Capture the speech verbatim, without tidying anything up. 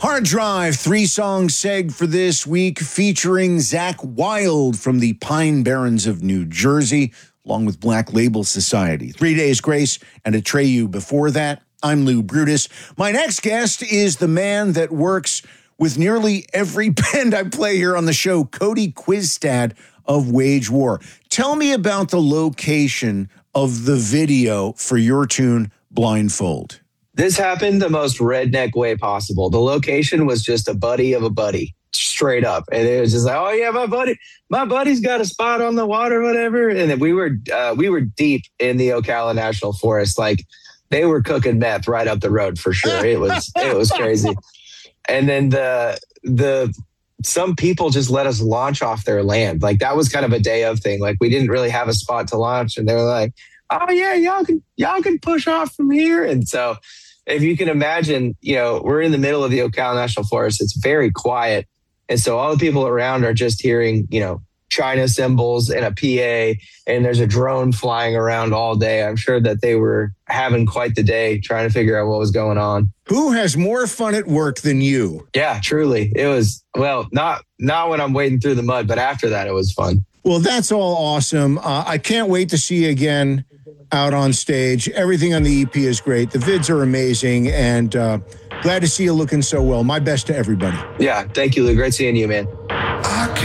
Hard Drive, three-song seg for this week featuring Zakk Wylde from the Pine Barrens of New Jersey, along with Black Label Society. Three Days Grace and Atreyu before that. I'm Lou Brutus. My next guest is the man that works with nearly every band I play here on the show, Cody Quistad of Wage War. Tell me about the location of the video for your tune, Blindfold. This happened the most redneck way possible. The location was just a buddy of a buddy, straight up. And it was just like, oh yeah, my buddy, my buddy's got a spot on the water, whatever. And then we were, uh, we were deep in the Ocala National Forest. Like they were cooking meth right up the road for sure. It was, it was crazy. And then the, the, some people just let us launch off their land. Like that was kind of a day of thing. Like we didn't really have a spot to launch and they were like, oh yeah, y'all can, y'all can push off from here. And so if you can imagine, you know, we're in the middle of the Ocala National Forest. It's very quiet. And so all the people around are just hearing, you know, China cymbals and a P A, and there's a drone flying around all day. I'm sure that they were having quite the day trying to figure out what was going on. Who has more fun at work than you? Yeah, truly. It was, well, not, not when I'm wading through the mud, but after that, it was fun. Well, that's all awesome. Uh, I can't wait to see you again out on stage. Everything on the E P is great. The vids are amazing, and uh, glad to see you looking so well. My best to everybody. Yeah, thank you, Lou. Great seeing you, man.